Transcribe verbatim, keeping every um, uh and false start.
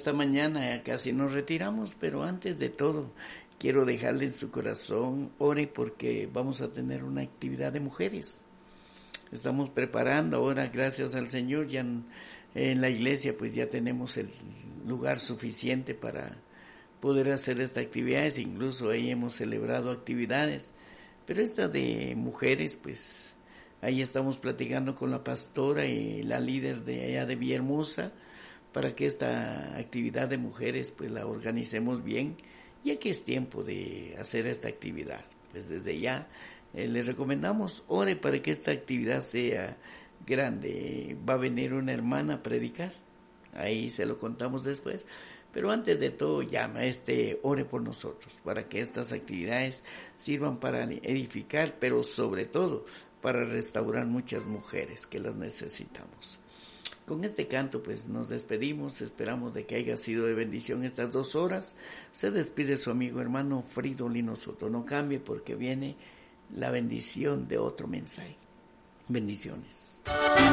esta mañana casi nos retiramos, pero antes de todo quiero dejarle en su corazón, ore porque vamos a tener una actividad de mujeres. Estamos preparando ahora, gracias al Señor, ya en, en la iglesia pues ya tenemos el lugar suficiente para poder hacer estas actividades, incluso ahí hemos celebrado actividades, pero esta de mujeres pues ahí estamos platicando con la pastora y la líder de allá de Villahermosa para que esta actividad de mujeres pues la organicemos bien, ya que es tiempo de hacer esta actividad. Pues desde ya eh, les recomendamos, ore para que esta actividad sea grande. Va a venir una hermana a predicar, ahí se lo contamos después, pero antes de todo llama, este, ore por nosotros, para que estas actividades sirvan para edificar, pero sobre todo para restaurar muchas mujeres que las necesitamos. Con este canto pues nos despedimos, esperamos de que haya sido de bendición estas dos horas. Se despide su amigo hermano Fridolino Soto. No cambie porque viene la bendición de otro mensaje. Bendiciones.